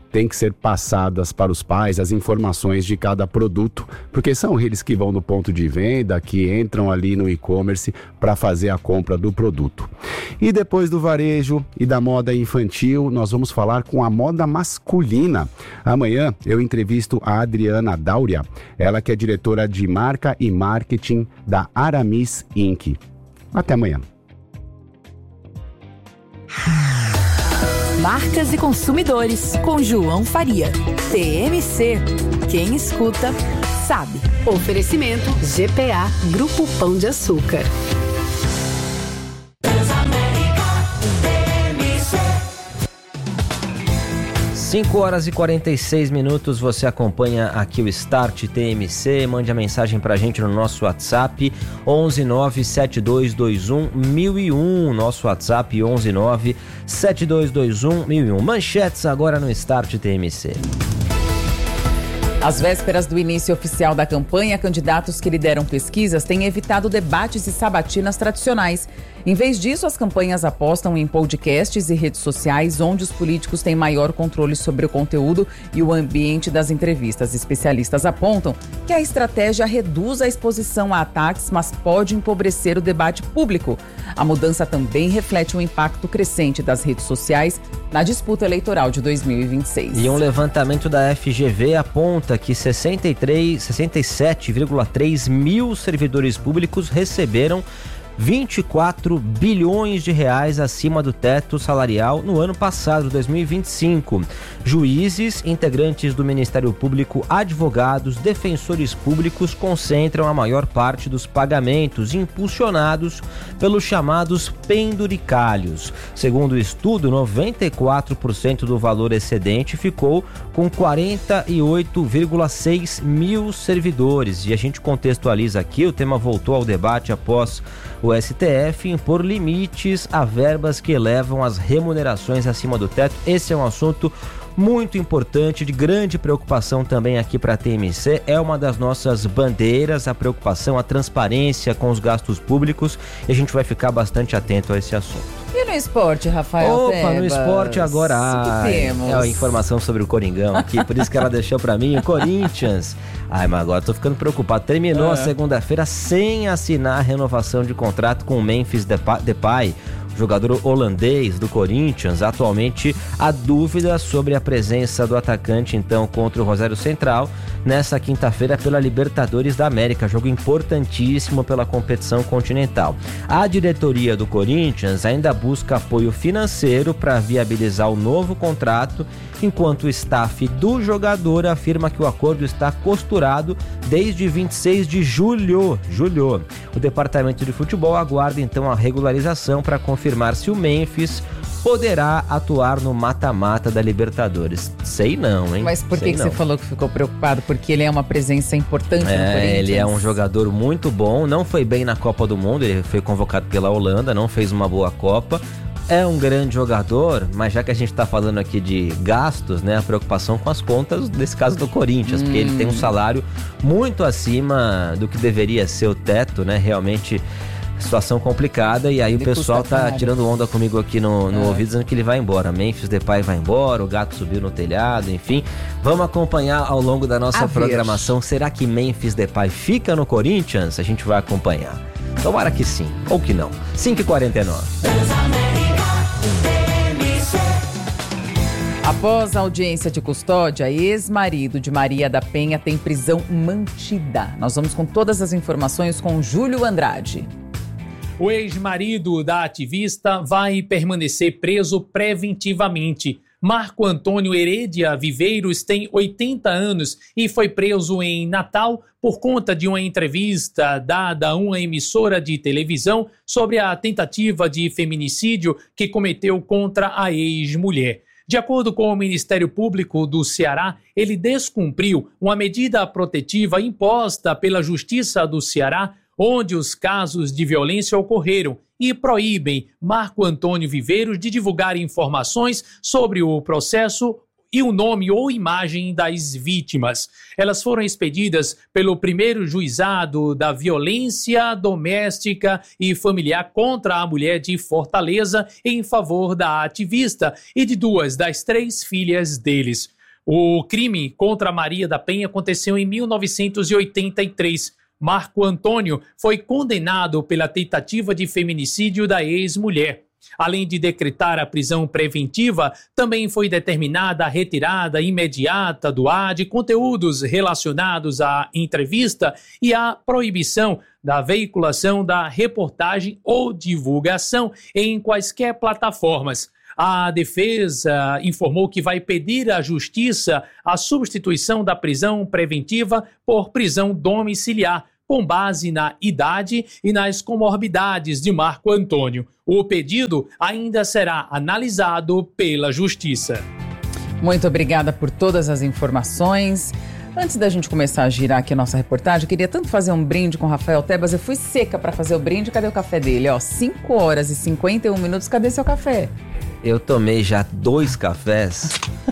tem que ser passadas para os pais as informações de cada produto, porque são eles que vão no ponto de venda, que entram ali no e-commerce para fazer a compra do produto. E depois do varejo e da moda infantil, nós vamos falar com a moda masculina. Amanhã eu entrevisto a Adriana Dáurea, ela que é diretora de marca e marketing da Aramis Incorporated. Até amanhã. Marcas e consumidores, com João Faria. T M C. Quem escuta, sabe. Oferecimento G P A, Grupo Pão de Açúcar. cinco horas e quarenta e seis minutos, você acompanha aqui o Start T M C, mande a mensagem pra gente no nosso WhatsApp onze nove sete dois dois um mil e um, nosso WhatsApp onze nove sete dois dois um mil e um. Manchetes agora no Start T M C. Às vésperas do início oficial da campanha, candidatos que lideram pesquisas têm evitado debates e sabatinas tradicionais. Em vez disso, as campanhas apostam em podcasts e redes sociais, onde os políticos têm maior controle sobre o conteúdo e o ambiente das entrevistas. Especialistas apontam que a estratégia reduz a exposição a ataques, mas pode empobrecer o debate público. A mudança também reflete o impacto crescente das redes sociais na disputa eleitoral de dois mil e vinte e seis. E um levantamento da F G V aponta que sessenta e três, sessenta e sete vírgula três mil servidores públicos receberam vinte e quatro bilhões de reais acima do teto salarial no ano passado, dois mil e vinte e cinco. Juízes, integrantes do Ministério Público, advogados, defensores públicos concentram a maior parte dos pagamentos, impulsionados pelos chamados penduricalhos. Segundo o estudo, noventa e quatro por cento do valor excedente ficou com quarenta e oito vírgula seis mil servidores. E a gente contextualiza aqui, o tema voltou ao debate após o S T F impor limites a verbas que elevam as remunerações acima do teto. Esse é um assunto muito importante, de grande preocupação também aqui para a T M C. É uma das nossas bandeiras, a preocupação, a transparência com os gastos públicos, e a gente vai ficar bastante atento a esse assunto. E no esporte, Rafael Opa, Tebas? no esporte agora, O que temos? é a informação sobre o Coringão aqui, por isso que ela deixou para mim, o Corinthians. Ai, mas agora tô ficando preocupado. Terminou É. a segunda-feira sem assinar a renovação de contrato com o Memphis Depay, Depay, jogador holandês do Corinthians. Atualmente, há dúvida sobre a presença do atacante, então, contra o Rosário Central, nessa quinta-feira pela Libertadores da América, jogo importantíssimo pela competição continental. A diretoria do Corinthians ainda busca apoio financeiro para viabilizar o novo contrato, enquanto o staff do jogador afirma que o acordo está costurado desde vinte e seis de julho. julho. O departamento de futebol aguarda então a regularização para confirmar se o Memphis poderá atuar no mata-mata da Libertadores. Sei não, hein? Mas por que, Sei que não. você falou que ficou preocupado? Porque ele é uma presença importante no É, Corinthians? ele é um jogador muito bom, não foi bem na Copa do Mundo, ele foi convocado pela Holanda, não fez uma boa Copa. É um grande jogador, mas já que a gente está falando aqui de gastos, né, a preocupação com as contas, nesse caso do Corinthians, hum. porque ele tem um salário muito acima do que deveria ser o teto, né, realmente situação complicada, e aí ele o pessoal tá caro. tirando onda comigo aqui no, no é. ouvido, dizendo que ele vai embora. Memphis Depay vai embora, o gato subiu no telhado, enfim. Vamos acompanhar ao longo da nossa A programação. ver. Será que Memphis Depay fica no Corinthians? A gente vai acompanhar. Tomara que sim, ou que não. cinco e quarenta e nove. Após a audiência de custódia, ex-marido de Maria da Penha tem prisão mantida. Nós vamos com todas as informações com Júlio Andrade. O ex-marido da ativista vai permanecer preso preventivamente. Marco Antônio Heredia Viveiros tem oitenta anos e foi preso em Natal por conta de uma entrevista dada a uma emissora de televisão sobre a tentativa de feminicídio que cometeu contra a ex-mulher. De acordo com o Ministério Público do Ceará, ele descumpriu uma medida protetiva imposta pela Justiça do Ceará, onde os casos de violência ocorreram, e proíbem Marco Antônio Viveiros de divulgar informações sobre o processo e o nome ou imagem das vítimas. Elas foram expedidas pelo primeiro juizado da violência doméstica e familiar contra a mulher de Fortaleza em favor da ativista e de duas das três filhas deles. O crime contra Maria da Penha aconteceu em mil novecentos e oitenta e três. Marco Antônio foi condenado pela tentativa de feminicídio da ex-mulher. Além de decretar a prisão preventiva, também foi determinada a retirada imediata do ar de conteúdos relacionados à entrevista e a proibição da veiculação da reportagem ou divulgação em quaisquer plataformas. A defesa informou que vai pedir à Justiça a substituição da prisão preventiva por prisão domiciliar, com base na idade e nas comorbidades de Marco Antônio. O pedido ainda será analisado pela Justiça. Muito obrigada por todas as informações. Antes da gente começar a girar aqui a nossa reportagem, eu queria tanto fazer um brinde com o Rafael Tebas. Eu fui seca para fazer o brinde. Cadê o café dele? Ó, cinco horas e cinquenta e um minutos. Cadê seu café? Eu tomei já dois cafés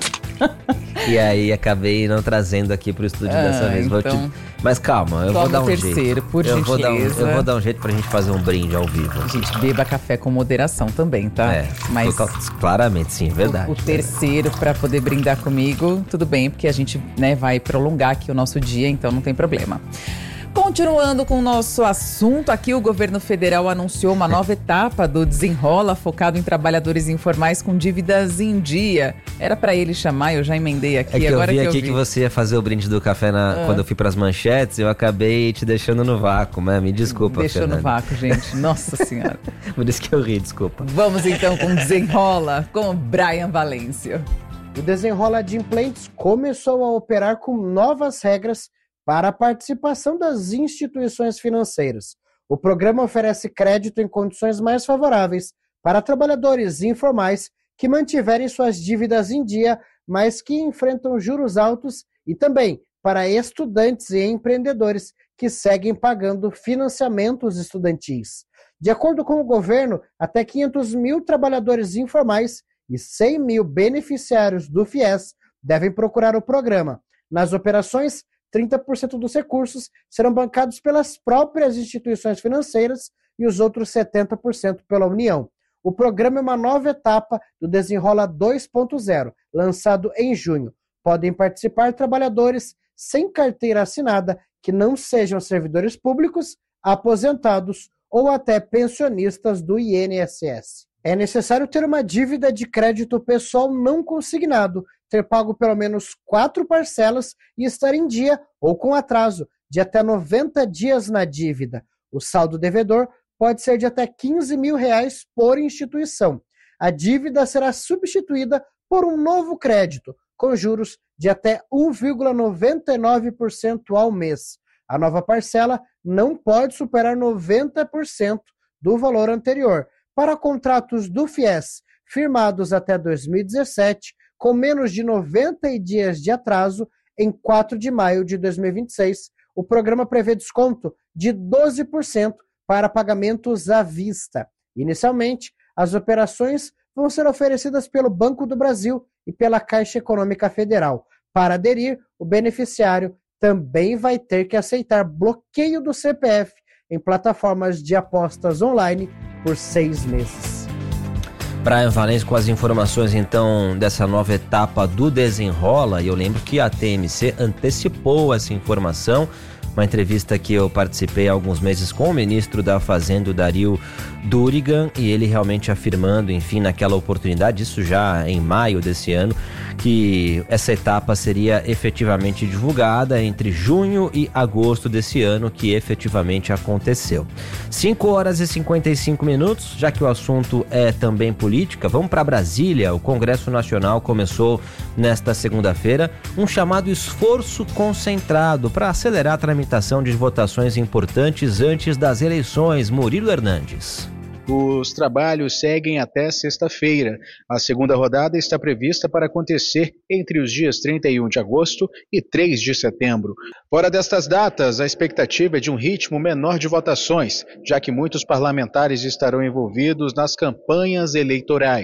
e aí acabei não trazendo aqui pro estúdio ah, dessa vez. Vou então... te... Mas calma, eu Toma vou dar um terceiro, jeito. Por eu, vou dar um, gentileza. eu vou dar um jeito pra gente fazer um brinde ao vivo. Gente, beba café com moderação também, tá? É, mas claramente, sim, verdade. O, o terceiro pra poder brindar comigo, tudo bem, porque a gente, né, vai prolongar aqui o nosso dia, então não tem problema. Continuando com o nosso assunto, aqui o governo federal anunciou uma nova etapa do Desenrola, focado em trabalhadores informais com dívidas em dia. Era pra ele chamar, eu já emendei aqui. É que agora eu vi que aqui eu vi. que você ia fazer o brinde do café na, ah. quando eu fui pras manchetes, eu acabei te deixando no vácuo, né? Me desculpa, Deixou Fernanda. no vácuo, gente. Nossa Senhora. Por isso que eu ri, desculpa. Vamos então com o Desenrola, com o Brian Valêncio. O Desenrola Adimplentes começou a operar com novas regras para a participação das instituições financeiras. O programa oferece crédito em condições mais favoráveis para trabalhadores informais que mantiverem suas dívidas em dia, mas que enfrentam juros altos, e também para estudantes e empreendedores que seguem pagando financiamentos estudantis. De acordo com o governo, até quinhentos mil trabalhadores informais e cem mil beneficiários do FIES devem procurar o programa. Nas operações, trinta por cento dos recursos serão bancados pelas próprias instituições financeiras e os outros setenta por cento pela União. O programa é uma nova etapa do Desenrola dois ponto zero, lançado em junho. Podem participar trabalhadores sem carteira assinada que não sejam servidores públicos, aposentados ou até pensionistas do I N S S. É necessário ter uma dívida de crédito pessoal não consignado, ter pago pelo menos quatro parcelas e estar em dia ou com atraso de até noventa dias na dívida. O saldo devedor pode ser de até quinze mil reais por instituição. A dívida será substituída por um novo crédito, com juros de até um vírgula noventa e nove por cento ao mês. A nova parcela não pode superar noventa por cento do valor anterior. Para contratos do FIES firmados até dois mil e dezessete, com menos de noventa dias de atraso, em quatro de maio de dois mil e vinte e seis, o programa prevê desconto de doze por cento para pagamentos à vista. Inicialmente, as operações vão ser oferecidas pelo Banco do Brasil e pela Caixa Econômica Federal. Para aderir, o beneficiário também vai ter que aceitar bloqueio do C P F em plataformas de apostas online por seis meses. Brian Valêncio com as informações então dessa nova etapa do Desenrola, e eu lembro que a T M C antecipou essa informação, uma entrevista que eu participei há alguns meses com o ministro da Fazenda, Dario Durigan, e ele realmente afirmando, enfim, naquela oportunidade, isso já em maio desse ano, que essa etapa seria efetivamente divulgada entre junho e agosto desse ano, que efetivamente aconteceu. cinco horas e cinquenta e cinco minutos, já que o assunto é também política, vamos para Brasília. O Congresso Nacional começou nesta segunda-feira um chamado esforço concentrado para acelerar a tramitação de votações importantes antes das eleições. Murilo Hernandes. Os trabalhos seguem até sexta-feira. A segunda rodada está prevista para acontecer entre os dias trinta e um de agosto e três de setembro. Fora destas datas, a expectativa é de um ritmo menor de votações, já que muitos parlamentares estarão envolvidos nas campanhas eleitorais.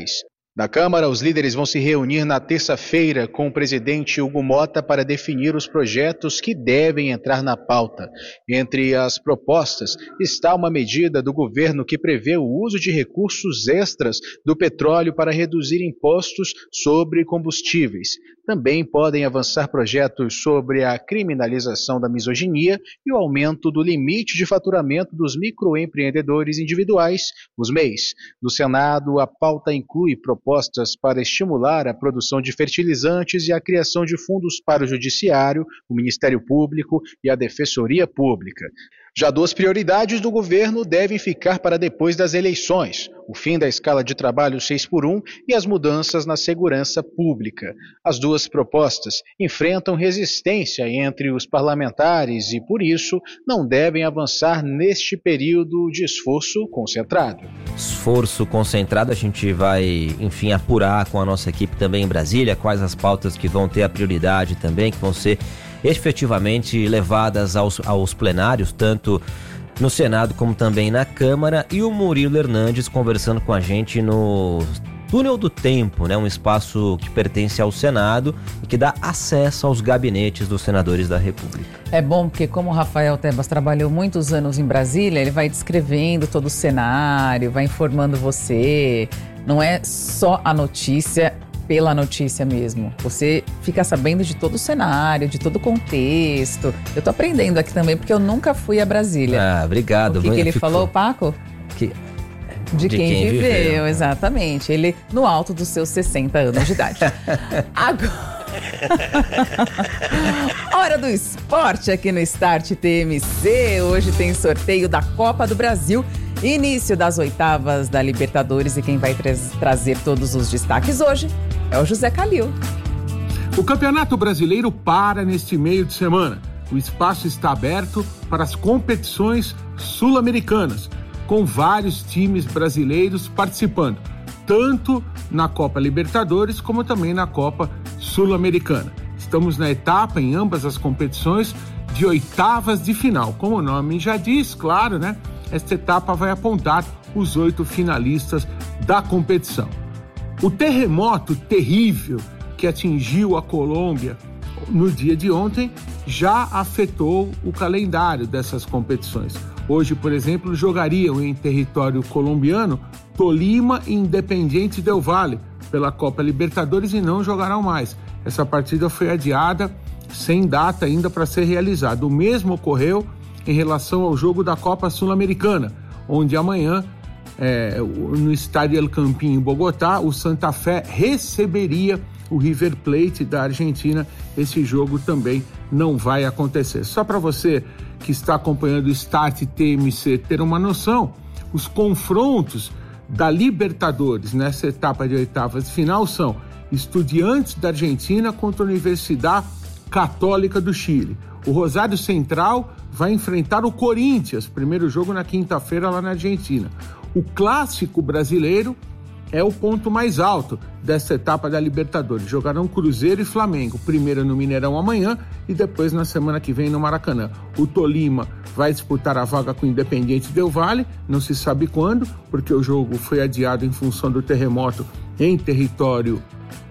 Na Câmara, os líderes vão se reunir na terça-feira com o presidente Hugo Mota para definir os projetos que devem entrar na pauta. Entre as propostas está uma medida do governo que prevê o uso de recursos extras do petróleo para reduzir impostos sobre combustíveis. Também podem avançar projetos sobre a criminalização da misoginia e o aumento do limite de faturamento dos microempreendedores individuais, os M E Is. No Senado, a pauta inclui propostas para estimular a produção de fertilizantes e a criação de fundos para o Judiciário, o Ministério Público e a Defensoria Pública. Já duas prioridades do governo devem ficar para depois das eleições: o fim da escala de trabalho seis por um e as mudanças na segurança pública. As duas propostas enfrentam resistência entre os parlamentares e, por isso, não devem avançar neste período de esforço concentrado. Esforço concentrado, a gente vai, enfim, apurar com a nossa equipe também em Brasília quais as pautas que vão ter a prioridade também, que vão ser efetivamente levadas aos, aos plenários, tanto no Senado como também na Câmara, e o Murilo Hernandes conversando com a gente no Túnel do Tempo, né? Um espaço que pertence ao Senado e que dá acesso aos gabinetes dos senadores da República. É bom porque, como o Rafael Tebas trabalhou muitos anos em Brasília, ele vai descrevendo todo o cenário, vai informando você, não é só a notícia pela notícia mesmo. Você fica sabendo de todo o cenário, de todo o contexto. Eu tô aprendendo aqui também, porque eu nunca fui a Brasília. Ah, obrigado. O que, que ele Fico... falou, Paco? Que... De, de quem, quem viveu, viveu, exatamente. Ele no alto dos seus sessenta anos de idade. Agora... Hora do esporte aqui no Start T M C. Hoje tem sorteio da Copa do Brasil, início das oitavas da Libertadores, e quem vai tra- trazer todos os destaques hoje é o José Calil. O Campeonato Brasileiro para neste meio de semana. O espaço está aberto para as competições sul-americanas, com vários times brasileiros participando, tanto na Copa Libertadores como também na Copa Sul-Americana. Estamos na etapa, em ambas as competições, de oitavas de final. Como o nome já diz, claro, né? Esta etapa vai apontar os oito finalistas da competição. O terremoto terrível que atingiu a Colômbia no dia de ontem já afetou o calendário dessas competições. Hoje, por exemplo, jogariam em território colombiano Tolima e Independiente Del Valle pela Copa Libertadores e não jogarão mais. Essa partida foi adiada sem data ainda para ser realizada. O mesmo ocorreu em relação ao jogo da Copa Sul-Americana, onde amanhã, é, no estádio El Campín, em Bogotá, o Santa Fé receberia o River Plate da Argentina. Esse jogo também não vai acontecer. Só para você que está acompanhando o Start T M C ter uma noção, os confrontos da Libertadores nessa etapa de oitavas de final são Estudiantes da Argentina contra a Universidade Católica do Chile. O Rosário Central vai enfrentar o Corinthians, primeiro jogo na quinta-feira lá na Argentina. O Clássico Brasileiro é o ponto mais alto dessa etapa da Libertadores. Jogarão Cruzeiro e Flamengo, primeiro no Mineirão amanhã e depois na semana que vem no Maracanã. O Tolima vai disputar a vaga com o Independiente Del Valle, não se sabe quando, porque o jogo foi adiado em função do terremoto em território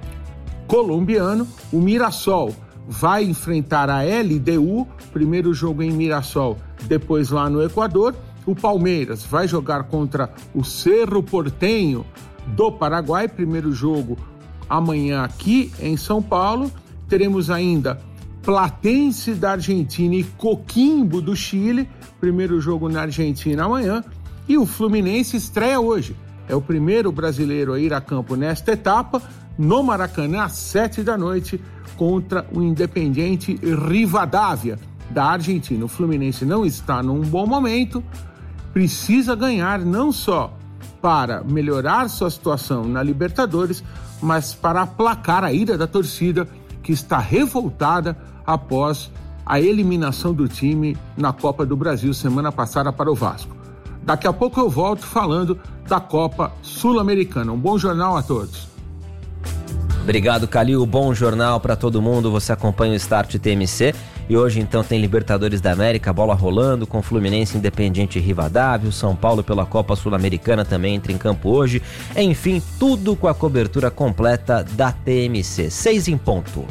colombiano. O Mirassol vai enfrentar a L D U, primeiro jogo em Mirassol, depois lá no Equador. O Palmeiras vai jogar contra o Cerro Porteño do Paraguai, primeiro jogo amanhã aqui em São Paulo. Teremos ainda Platense da Argentina e Coquimbo do Chile, primeiro jogo na Argentina amanhã. E o Fluminense estreia hoje, é o primeiro brasileiro a ir a campo nesta etapa, no Maracanã, às sete da noite, contra o Independiente Rivadavia da Argentina. O Fluminense não está num bom momento, precisa ganhar não só para melhorar sua situação na Libertadores, mas para aplacar a ira da torcida, que está revoltada após a eliminação do time na Copa do Brasil semana passada para o Vasco. Daqui a pouco eu volto falando da Copa Sul-Americana. Um bom jornal a todos. Obrigado, Calil. Bom jornal para todo mundo. Você acompanha o Start T M C. E hoje, então, tem Libertadores da América, bola rolando, com Fluminense, Independiente e Rivadavia. São Paulo pela Copa Sul-Americana também entra em campo hoje. Enfim, tudo com a cobertura completa da T M C. Seis em ponto.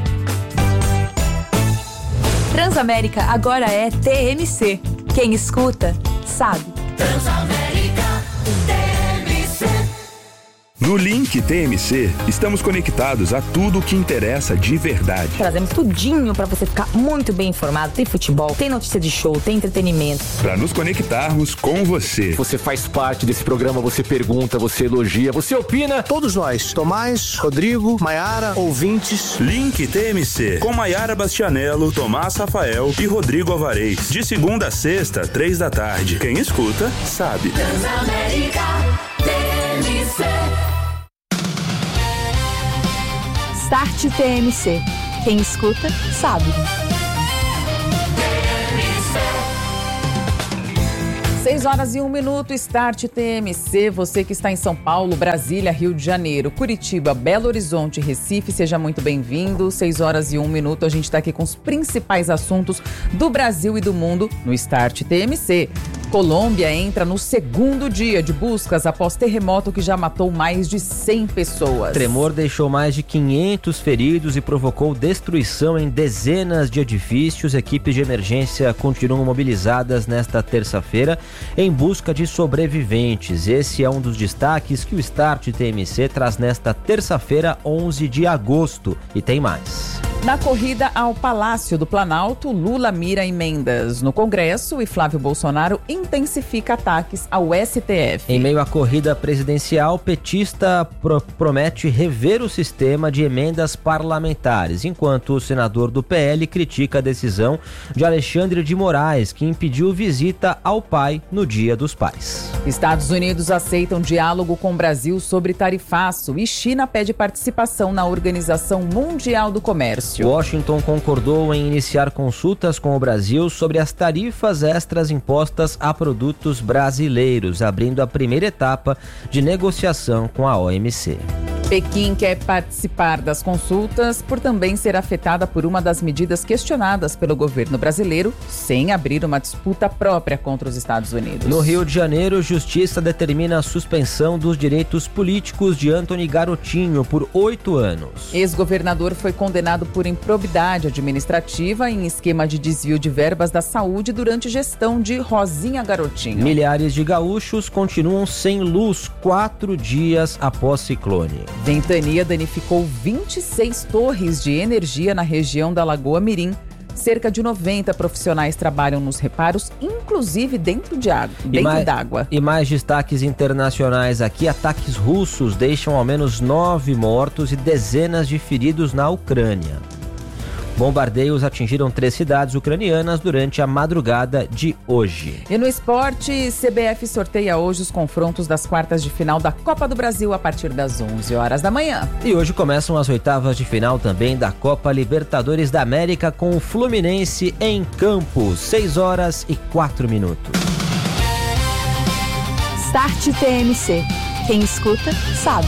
Transamérica agora é T M C. Quem escuta, sabe. Transamérica T M C. No Link T M C, estamos conectados a tudo o que interessa de verdade. Trazemos tudinho para você ficar muito bem informado. Tem futebol, tem notícia de show, tem entretenimento. Para nos conectarmos com você. Você faz parte desse programa, você pergunta, você elogia, você opina. Todos nós, Tomás, Rodrigo, Maiara, ouvintes. Link T M C, com Maiara Bastianello, Tomás Rafael e Rodrigo Alvarez. De segunda a sexta, três da tarde. Quem escuta, sabe. Transamérica T M C. Start T M C. Quem escuta, sabe. seis horas e um minuto, Start T M C. Você que está em São Paulo, Brasília, Rio de Janeiro, Curitiba, Belo Horizonte, Recife, seja muito bem-vindo. seis horas e um minuto, a gente está aqui com os principais assuntos do Brasil e do mundo no Start T M C. Colômbia entra no segundo dia de buscas após terremoto que já matou mais de cem pessoas. Tremor deixou mais de quinhentos feridos e provocou destruição em dezenas de edifícios. Equipes de emergência continuam mobilizadas nesta terça-feira em busca de sobreviventes. Esse é um dos destaques que o Start T M C traz nesta terça-feira, onze de agosto. E tem mais. Na corrida ao Palácio do Planalto, Lula mira emendas no Congresso e Flávio Bolsonaro intensifica ataques ao S T F. Em meio à corrida presidencial, petista pro- promete rever o sistema de emendas parlamentares, enquanto o senador do P L critica a decisão de Alexandre de Moraes, que impediu visita ao pai no Dia dos Pais. Estados Unidos aceitam diálogo com o Brasil sobre tarifaço e China pede participação na Organização Mundial do Comércio. Washington concordou em iniciar consultas com o Brasil sobre as tarifas extras impostas a produtos brasileiros, abrindo a primeira etapa de negociação com a O M C. Pequim quer participar das consultas por também ser afetada por uma das medidas questionadas pelo governo brasileiro, sem abrir uma disputa própria contra os Estados Unidos. No Rio de Janeiro, Justiça determina a suspensão dos direitos políticos de Antony Garotinho por oito anos. Ex-governador foi condenado por improbidade administrativa em esquema de desvio de verbas da saúde durante gestão de Rosinha Garotinho. Milhares de gaúchos continuam sem luz quatro dias após ciclone. Ventania danificou vinte e seis torres de energia na região da Lagoa Mirim. Cerca de noventa profissionais trabalham nos reparos, inclusive dentro de água, dentro mais, d'água. E mais destaques internacionais aqui. Ataques russos deixam ao menos nove mortos e dezenas de feridos na Ucrânia. Bombardeios atingiram três cidades ucranianas durante a madrugada de hoje. E no esporte, C B F sorteia hoje os confrontos das quartas de final da Copa do Brasil a partir das onze horas da manhã. E hoje começam as oitavas de final também da Copa Libertadores da América com o Fluminense em campo. seis horas e quatro minutos. Start T M C. Quem escuta, sabe.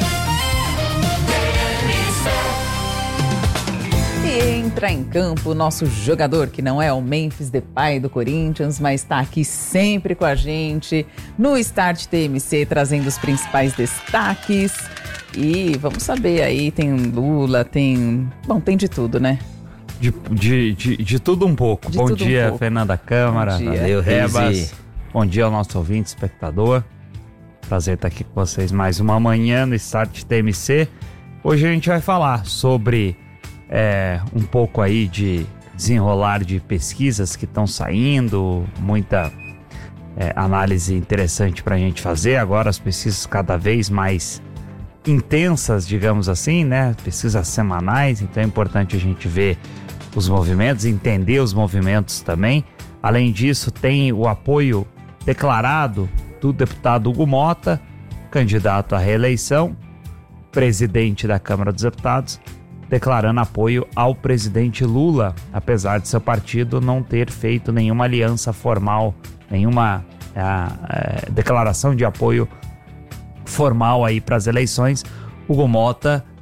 E entra em campo o nosso jogador, que não é o Memphis Depay do Corinthians, mas está aqui sempre com a gente no Start T M C, trazendo os principais destaques. E vamos saber aí, tem Lula, tem... Bom, tem de tudo, né? De, de, de, de tudo um pouco. De Bom tudo dia, um pouco. Fernanda Câmara. Bom dia. Valeu, Rebas. Bom dia ao nosso ouvinte, espectador. Prazer estar aqui com vocês mais uma manhã no Start T M C. Hoje a gente vai falar sobre... É, um pouco aí de desenrolar de pesquisas que estão saindo, muita é, análise interessante para a gente fazer. Agora as pesquisas cada vez mais intensas, digamos assim, né? Pesquisas semanais, então é importante a gente ver os movimentos, entender os movimentos também. Além disso, tem o apoio declarado do deputado Hugo Mota, candidato à reeleição, presidente da Câmara dos Deputados, declarando apoio ao presidente Lula, apesar de seu partido não ter feito nenhuma aliança formal, nenhuma a, a, declaração de apoio formal aí para as eleições. Hugo Mota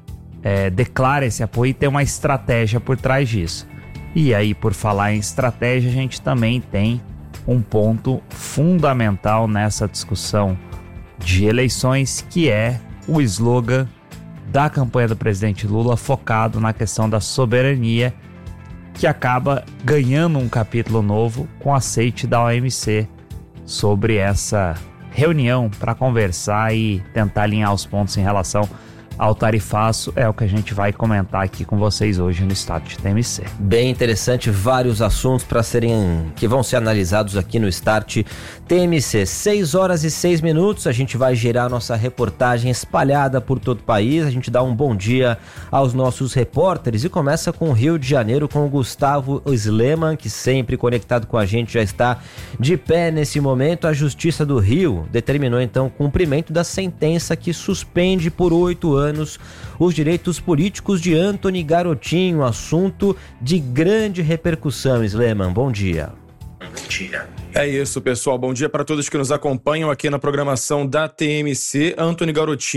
é, declara esse apoio e tem uma estratégia por trás disso. E aí, por falar em estratégia, a gente também tem um ponto fundamental nessa discussão de eleições, que é o slogan da campanha do presidente Lula focado na questão da soberania, que acaba ganhando um capítulo novo com o aceite da O M C sobre essa reunião para conversar e tentar alinhar os pontos em relação ao tarifaço. É o que a gente vai comentar aqui com vocês hoje no Start T M C. Bem interessante, vários assuntos para serem que vão ser analisados aqui no Start T M C. seis horas e seis minutos, a gente vai gerar nossa reportagem espalhada por todo o país. A gente dá um bom dia aos nossos repórteres e começa com o Rio de Janeiro, com o Gustavo Sleman, que sempre conectado com a gente, já está de pé nesse momento. A Justiça do Rio determinou então o cumprimento da sentença que suspende por oito anos os direitos políticos de Antony Garotinho, assunto de grande repercussão. Sleman, bom dia. Bom dia. É isso, pessoal. Bom dia para todos que nos acompanham aqui na programação da T M C. Antony Garotinho